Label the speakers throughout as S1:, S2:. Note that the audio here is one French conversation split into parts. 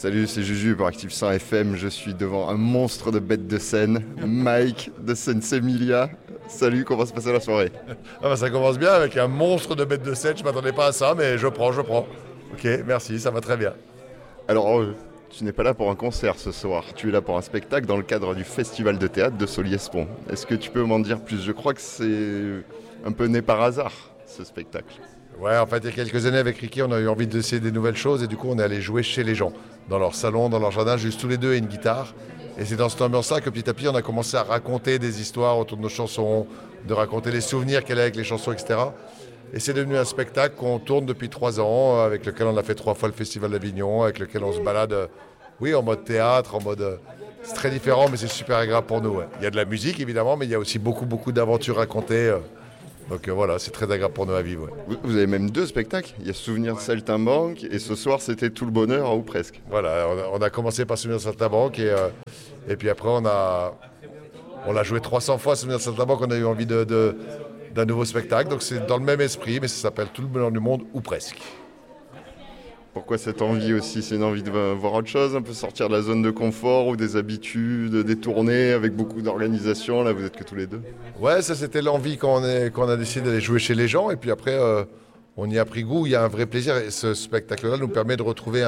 S1: Salut, c'est Juju pour Active 100 FM. Je suis devant un monstre de bête de scène, Mike de Sensemilia. Salut, comment se passe la soirée?
S2: Ça commence bien avec un monstre de bête de scène. Je m'attendais pas à ça, mais je prends. Ok, merci, ça va très bien.
S1: Alors, tu n'es pas là pour un concert ce soir. Tu es là pour un spectacle dans le cadre du festival de théâtre de Soliespont. Est-ce que tu peux m'en dire plus? Je crois que c'est un peu né par hasard, ce spectacle.
S2: Ouais, en fait, il y a quelques années avec Ricky, on a eu envie d'essayer des nouvelles choses et du coup, on est allé jouer chez les gens, dans leur salon, dans leur jardin, juste tous les deux et une guitare. Et c'est dans cette ambiance-là que petit à petit, on a commencé à raconter des histoires autour de nos chansons, de raconter les souvenirs qu'elle a avec les chansons, etc. Et c'est devenu un spectacle qu'on tourne depuis 3 ans, avec lequel on a fait 3 fois le Festival d'Avignon, avec lequel on se balade, oui, en mode théâtre, en mode... c'est très différent, mais c'est super agréable pour nous. Ouais. Il y a de la musique, évidemment, mais il y a aussi beaucoup d'aventures racontées. Donc voilà, c'est très agréable pour nous à vivre. Ouais.
S1: Vous avez même 2 spectacles. Il y a Souvenir de Saltimbanque et ce soir, c'était Tout le bonheur, ou presque.
S2: Voilà, on a commencé par Souvenir de Saltimbanque et puis après, on a joué 300 fois Souvenir de Saltimbanque. On a eu envie d'un nouveau spectacle. Donc c'est dans le même esprit, mais ça s'appelle Tout le bonheur du monde, ou presque.
S1: Pourquoi cette envie aussi? C'est une envie de voir autre chose, un peu sortir de la zone de confort ou des habitudes, des tournées avec beaucoup d'organisation. Là, vous êtes que tous les deux.
S2: Ouais, ça c'était l'envie quand on a décidé d'aller jouer chez les gens. Et puis après, on y a pris goût. Il y a un vrai plaisir. Et ce spectacle-là nous permet de retrouver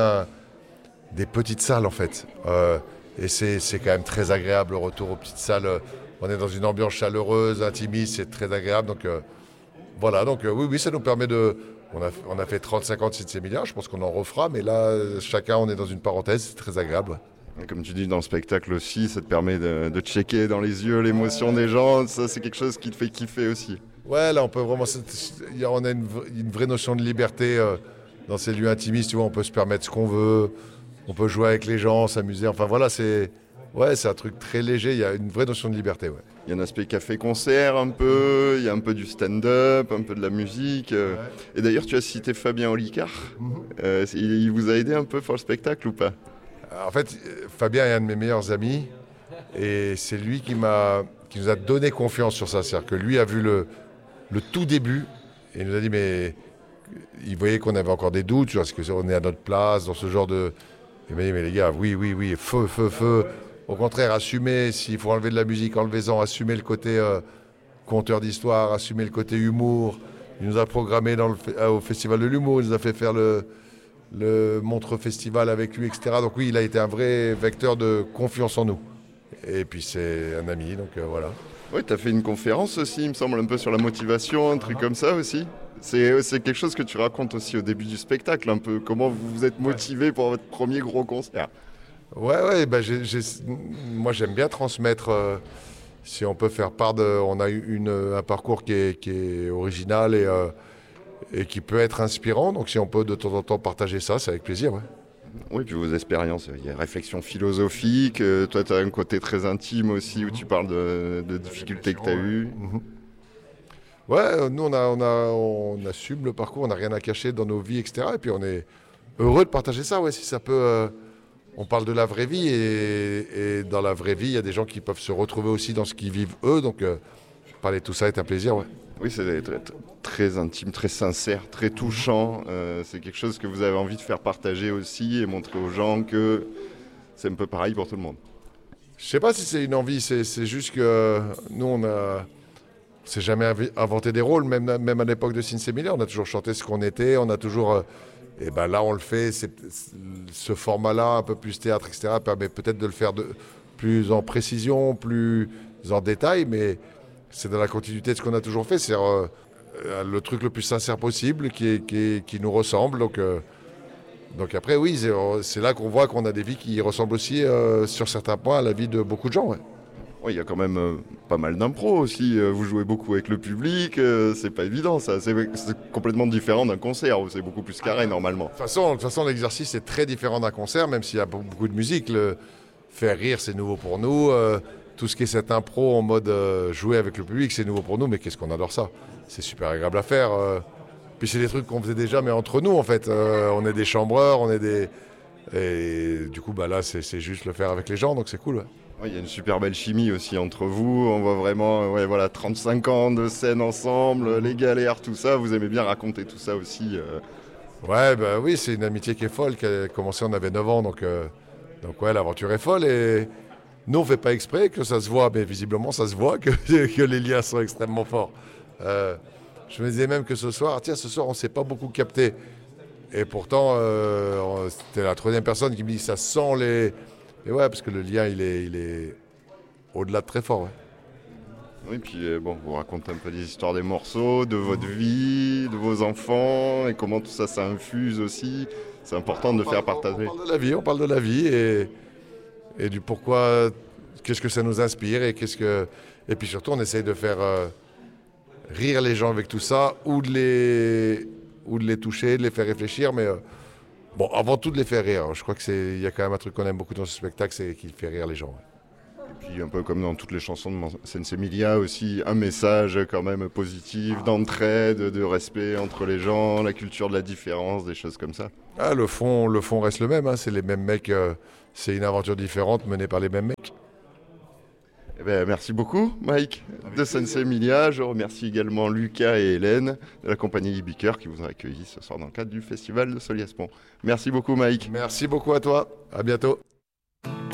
S2: des petites salles en fait. Et c'est quand même très agréable le retour aux petites salles. On est dans une ambiance chaleureuse, intimiste, c'est très agréable. Donc voilà, donc oui, ça nous permet de... On a fait 35 ans de Sensemilia, je pense qu'on en refera, mais là, chacun, on est dans une parenthèse, c'est très agréable.
S1: Et comme tu dis dans le spectacle aussi, ça te permet de checker dans les yeux l'émotion des gens, ça c'est quelque chose qui te fait kiffer aussi.
S2: Ouais, là, on peut vraiment... On a une vraie notion de liberté dans ces lieux intimistes, tu vois, on peut se permettre ce qu'on veut, on peut jouer avec les gens, s'amuser, enfin voilà, c'est un truc très léger, il y a une vraie notion de liberté, ouais.
S1: Il y a un aspect café-concert un peu, il y a un peu du stand-up, un peu de la musique. Ouais. Et d'ailleurs, tu as cité Fabien Olicard. Il vous a aidé un peu pour le spectacle ou pas?
S2: En fait, Fabien est un de mes meilleurs amis et c'est lui qui nous a donné confiance sur ça. C'est-à-dire que lui a vu le tout début et il nous a dit, mais il voyait qu'on avait encore des doutes, est-ce qu'on est à notre place dans ce genre de... Il m'a dit, mais les gars, oui, feu. Au contraire, assumez, s'il faut enlever de la musique, enlevez-en, assumez le côté conteur d'histoire, assumez le côté humour. Il nous a programmé au Festival de l'humour, il nous a fait faire le Montreux Festival avec lui, etc. Donc oui, il a été un vrai vecteur de confiance en nous. Et puis c'est un ami, donc voilà.
S1: Oui, tu as fait une conférence aussi, il me semble, un peu sur la motivation, un truc comme ça aussi. C'est quelque chose que tu racontes aussi au début du spectacle, un peu comment vous vous êtes motivé pour votre premier gros concert.
S2: Ouais, moi j'aime bien transmettre, si on peut faire part de... On a eu un parcours qui est original et qui peut être inspirant, donc si on peut de temps en temps partager ça, c'est avec plaisir, ouais.
S1: Oui, puis vos expériences, il y a réflexion philosophique, toi tu as un côté très intime aussi où tu parles de difficultés que tu as eues.
S2: Ouais, nous on assume le parcours, on n'a rien à cacher dans nos vies, etc. Et puis on est heureux de partager ça, ouais, si ça peut... On parle de la vraie vie et dans la vraie vie, il y a des gens qui peuvent se retrouver aussi dans ce qu'ils vivent eux. Donc, parler de tout ça est un plaisir, ouais.
S1: Oui, c'est très intime, très sincère, très touchant. C'est quelque chose que vous avez envie de faire partager aussi et montrer aux gens que c'est un peu pareil pour tout le monde.
S2: Je sais pas si c'est une envie, c'est juste que nous, on s'est jamais inventé des rôles, même à l'époque de Sensemilia. On a toujours chanté ce qu'on était, on a toujours... Et ben là, on le fait, ce format-là, un peu plus théâtre, etc., permet peut-être de le faire plus en précision, plus en détail, mais c'est dans la continuité de ce qu'on a toujours fait. C'est le truc le plus sincère possible, qui nous ressemble. Donc après, oui, c'est là qu'on voit qu'on a des vies qui ressemblent aussi, sur certains points, à la vie de beaucoup de gens, ouais.
S1: Oui, il y a quand même pas mal d'impro aussi. Vous jouez beaucoup avec le public, c'est pas évident ça. C'est complètement différent d'un concert où c'est beaucoup plus carré normalement.
S2: De toute façon, l'exercice est très différent d'un concert, même s'il y a beaucoup de musique. Faire rire, c'est nouveau pour nous. Tout ce qui est cette impro en mode jouer avec le public, c'est nouveau pour nous, mais qu'est-ce qu'on adore ça. C'est super agréable à faire. Puis c'est des trucs qu'on faisait déjà, mais entre nous en fait. On est des chambreurs, et du coup, là, c'est juste le faire avec les gens, donc c'est cool. Ouais.
S1: Il y a une super belle chimie aussi entre vous, on voit vraiment 35 ans de scène ensemble, les galères, tout ça, vous aimez bien raconter tout ça aussi
S2: Ouais, bah oui, c'est une amitié qui est folle, qui a commencé, on avait 9 ans, donc ouais, l'aventure est folle et nous, on ne fait pas exprès que ça se voit, mais visiblement, ça se voit que, que les liens sont extrêmement forts. Euh, je me disais même que ce soir, tiens, ce soir, on ne s'est pas beaucoup capté. Et pourtant, c'était la troisième personne qui me dit, ça sent les... Et ouais, parce que le lien, il est au-delà de très fort. Ouais.
S1: Oui, puis bon, vous racontez un peu les histoires des morceaux, de votre vie, de vos enfants, et comment tout ça, ça infuse aussi. C'est important de le faire partager.
S2: On parle de la vie et du pourquoi, qu'est-ce que ça nous inspire et puis surtout, on essaye de faire rire les gens avec tout ça ou de les toucher, de les faire réfléchir, mais bon, avant tout de les faire rire. Je crois il y a quand même un truc qu'on aime beaucoup dans ce spectacle, c'est qu'il fait rire les gens. Ouais.
S1: Et puis un peu comme dans toutes les chansons de Sensei Milia aussi, un message quand même positif, d'entraide, de respect entre les gens, la culture de la différence, des choses comme ça.
S2: Ah, le fond reste le même, hein, c'est les mêmes mecs, c'est une aventure différente menée par les mêmes mecs.
S1: Eh ben, merci beaucoup Mike de Sensei Milia. Je remercie également Lucas et Hélène de la compagnie Ibiker qui vous ont accueilli ce soir dans le cadre du festival de Soliespont. Merci beaucoup Mike.
S2: Merci beaucoup à toi, à bientôt.